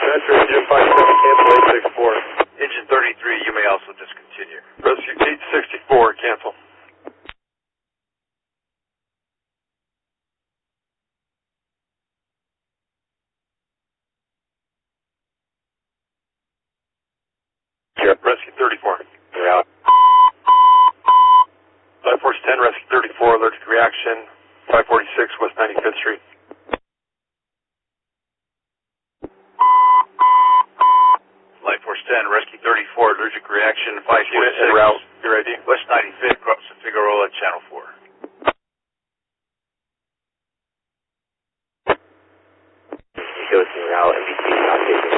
Roger, Engine 57, cancel 864. Engine 33, you may also discontinue. Rescue 864, cancel. Sure. Rescue 34. You're out. Life Force 10, Rescue 34, allergic reaction, 546 West 95th Street. Life Force 10, Rescue 34, allergic reaction, 546. Unit en route, your ID. West 95th, cross the Figueroa, Channel 4.